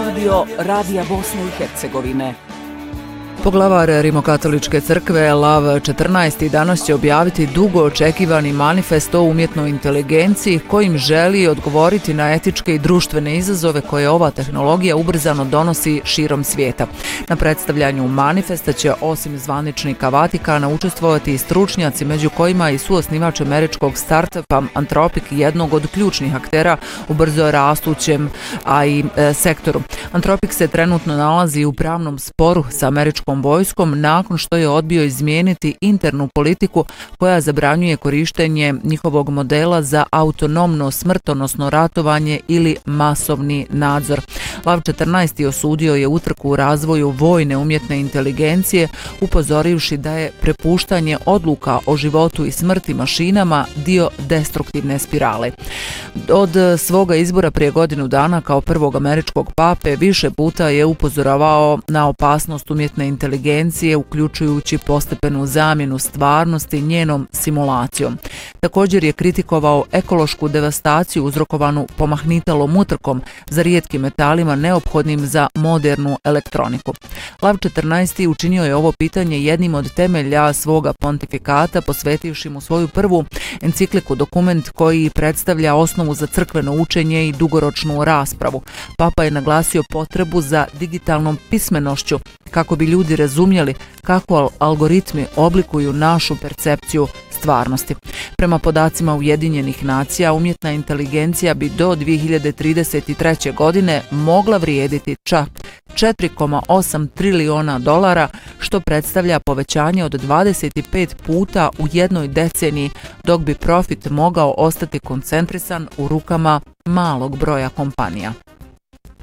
studio Radija Bosne i Hercegovine. Poglavar Rimokatoličke crkve Lav 14. danas će objaviti dugo očekivani manifest o umjetnoj inteligenciji kojim želi odgovoriti na etičke i društvene izazove koje ova tehnologija ubrzano donosi širom svijeta. Na predstavljanju manifesta će osim zvaničnika Vatikana učestvovati i stručnjaci, među kojima i suosnivač američkog startupa Anthropic, jednog od ključnih aktera u brzo rastućem AI sektoru. Anthropic se trenutno nalazi u pravnom sporu sa američkom vojskom nakon što je odbio izmijeniti internu politiku koja zabranjuje korištenje njihovog modela za autonomno smrtonosno ratovanje ili masovni nadzor. Lav 14. osudio je utrku u razvoju vojne umjetne inteligencije, upozorivši da je prepuštanje odluka o životu i smrti mašinama dio destruktivne spirale. Od svoga izbora prije godinu dana kao prvog američkog pape više puta je upozoravao na opasnost umjetne inteligencije, uključujući postepenu zamjenu stvarnosti njenom simulacijom. Također je kritikovao ekološku devastaciju uzrokovanu pomahnitalom utrkom za rijetkim metalima neophodnim za modernu elektroniku. Lav 14. učinio je ovo pitanje jednim od temelja svoga pontifikata, posvetivši mu svoju prvu encikliku, dokument koji predstavlja osnovu za crkveno učenje i dugoročnu raspravu. Papa je naglasio potrebu za digitalnom pismenošću kako bi ljudi razumjeli kako algoritmi oblikuju našu percepciju stvarnosti. Prema podacima Ujedinjenih nacija, umjetna inteligencija bi do 2033. godine mogla vrijediti čak $4,8 trilijona, što predstavlja povećanje od 25 puta u jednoj deceniji, dok bi profit mogao ostati koncentrisan u rukama malog broja kompanija.